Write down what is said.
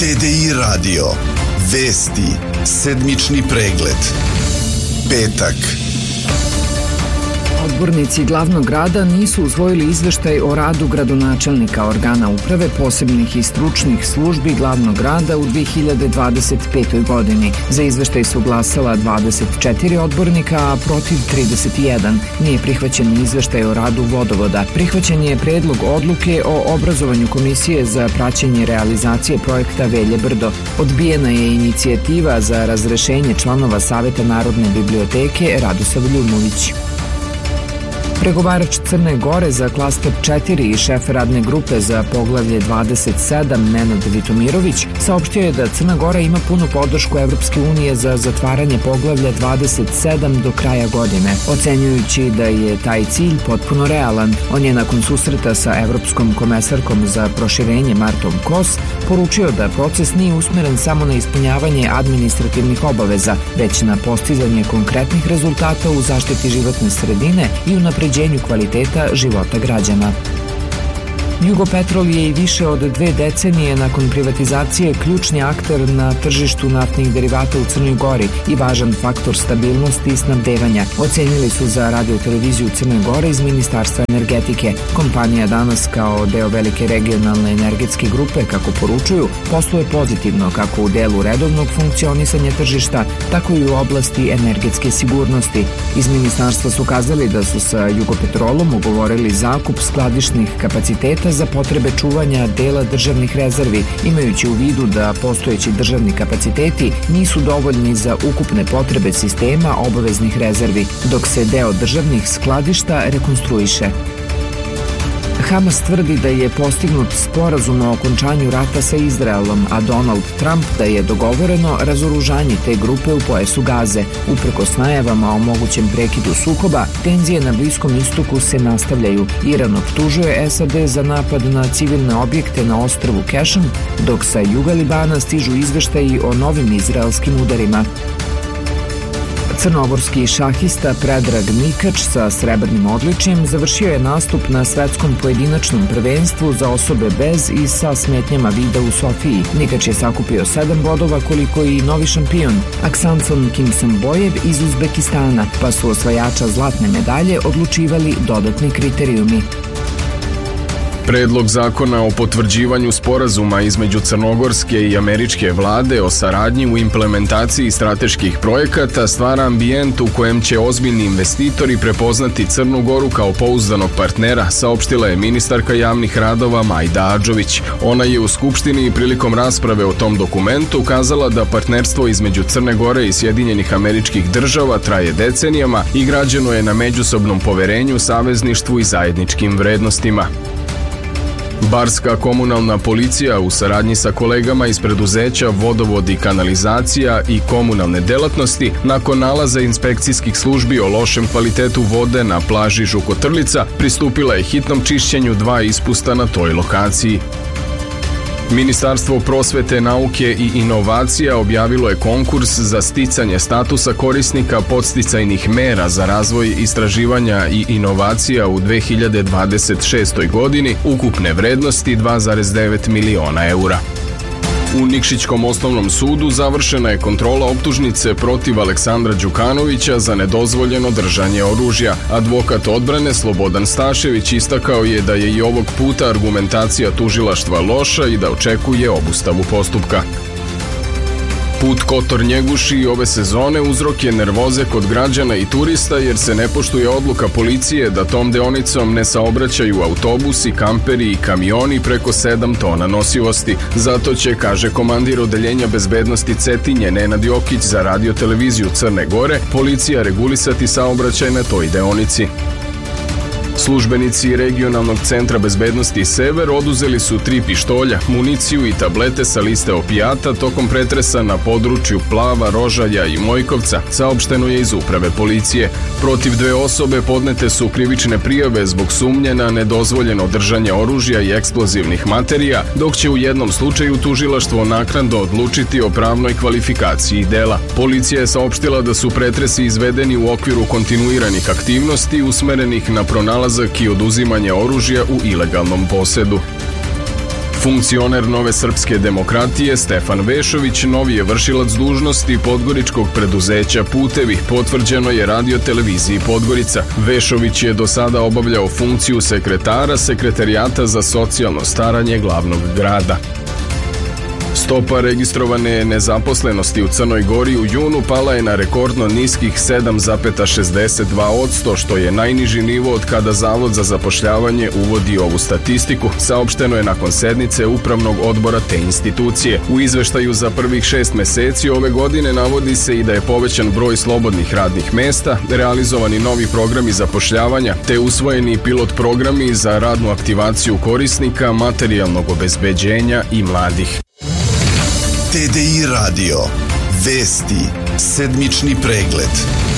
TDI radio. Vesti. Sedmični pregled. Petak. Odbornici glavnog grada nisu usvojili izveštaj o radu gradonačelnika, organa uprave, posebnih i stručnih službi glavnog grada u 2025. godini. Za izveštaj su glasala 24 odbornika, a protiv 31. Nije prihvaćen izveštaj o radu vodovoda. Prihvaćen je predlog odluke o obrazovanju komisije za praćenje realizacije projekta Velje Brdo. Odbijena je inicijativa za razrešenje članova Saveta Narodne biblioteke Radosav Ljumović. Pregovarač Crne Gore za klaster 4 i šef radne grupe za poglavlje 27 Nenad Vitomirović saopštio je da Crna Gora ima punu podršku Evropske unije za zatvaranje poglavlja 27 do kraja godine, ocenjujući da je taj cilj potpuno realan. On je nakon susreta sa evropskom komesarkom za proširenje Martom Kos poručio da proces nije usmeren samo na ispunjavanje administrativnih obaveza, već na postizanje konkretnih rezultata u zaštiti životne sredine i unapređenju kvaliteta života građana. Jugopetrol je i više od 2 decenije nakon privatizacije ključni akter na tržištu naftnih derivata u Crnoj Gori i važan faktor stabilnosti i snabdevanja, ocenili su za radio-televiziju Crne Gore iz Ministarstva energetike. Kompanija danas kao deo velike regionalne energetske grupe, kako poručuju, posluje pozitivno kako u delu redovnog funkcionisanja tržišta, tako i u oblasti energetske sigurnosti. Iz ministarstva su kazali da su sa Jugopetrolom ugovorili zakup skladišnih kapaciteta za potrebe čuvanja dela državnih rezervi, imajući u vidu da postojeći državni kapaciteti nisu dovoljni za ukupne potrebe sistema obaveznih rezervi, dok se deo državnih skladišta rekonstruiše. Hamas tvrdi da je postignut sporazum o okončanju rata sa Izraelom, a Donald Trump da je dogovoreno razoružanje te grupe u pojasu Gaze. Uprkos najavama o mogućem prekidu sukoba, tenzije na Bliskom istoku se nastavljaju. Iran optužuje SAD za napad na civilne objekte na ostrvu Kešan, dok sa juga Libana stižu izveštaji o novim izraelskim udarima. Crnogorski šahista Predrag Nikač sa srebrnim odličjem završio je nastup na svetskom pojedinačnom prvenstvu za osobe bez i sa smetnjama vida u Sofiji. Nikač je sakupio 7 bodova koliko i novi šampion Aksanson Kimsombojev iz Uzbekistana, pa su osvajača zlatne medalje odlučivali dodatni kriterijumi. Predlog zakona o potvrđivanju sporazuma između crnogorske i američke vlade o saradnji u implementaciji strateških projekata stvara ambijent u kojem će ozbiljni investitori prepoznati Crnu Goru kao pouzdanog partnera, saopštila je ministarka javnih radova Majda Adžović. Ona je u Skupštini prilikom rasprave o tom dokumentu ukazala da partnerstvo između Crne Gore i Sjedinjenih Američkih Država traje decenijama i građeno je na međusobnom poverenju, savezništvu i zajedničkim vrednostima. Barska komunalna policija u saradnji sa kolegama iz preduzeća Vodovod i kanalizacija i komunalne delatnosti nakon nalaza inspekcijskih službi o lošem kvalitetu vode na plaži Žukotrlica pristupila je hitnom čišćenju 2 ispusta na toj lokaciji. Ministarstvo prosvete, nauke i inovacija objavilo je konkurs za sticanje statusa korisnika podsticajnih mera za razvoj istraživanja i inovacija u 2026. godini ukupne vrednosti 2,9 miliona eura. U Nikšićkom osnovnom sudu završena je kontrola optužnice protiv Aleksandra Đukanovića za nedozvoljeno držanje oružja. Advokat odbrane Slobodan Stašević istakao je da je i ovog puta argumentacija tužilaštva loša i da očekuje obustavu postupka. Put Kotor-Njeguši ove sezone uzrok je nervoze kod građana i turista jer se ne poštuje odluka policije da tom deonicom ne saobraćaju autobusi, kamperi i kamioni preko 7 tona nosivosti. Zato će, kaže komandir odeljenja bezbednosti Cetinje Nenad Jokić za radio-televiziju Crne Gore, policija regulisati saobraćaj na toj deonici. Službenici regionalnog centra bezbednosti Sever oduzeli su 3 pištolja, municiju i tablete sa liste opijata tokom pretresa na području Plava, Rožalja i Mojkovca, saopšteno je iz uprave policije. Protiv 2 osobe podnete su krivične prijave zbog sumnje na nedozvoljeno držanje oružja i eksplozivnih materija, dok će u jednom slučaju tužilaštvo naknadno odlučiti o pravnoj kvalifikaciji dela. Policija je saopštila da su pretresi izvedeni u okviru kontinuiranih aktivnosti usmerenih na pronalazak i oduzimanje oružja u ilegalnom posedu. Funkcioner Nove srpske demokratije Stefan Vešović novi je vršilac dužnosti podgoričkog preduzeća Putevi, potvrđeno je Radio televiziji Podgorica. Vešović je do sada obavljao funkciju sekretara Sekretarijata za socijalno staranje glavnog grada. Stopa registrovane nezaposlenosti u Crnoj Gori u junu pala je na rekordno niskih 7,62%, što je najniži nivo od kada Zavod za zapošljavanje uvodi ovu statistiku, saopšteno je nakon sednice Upravnog odbora te institucije. U izveštaju za prvih 6 meseci ove godine navodi se i da je povećan broj slobodnih radnih mesta, realizovani novi programi zapošljavanja, te usvojeni pilot programi za radnu aktivaciju korisnika, materijalnog obezbeđenja i mladih. TDI radio. Vesti. Sedmični pregled.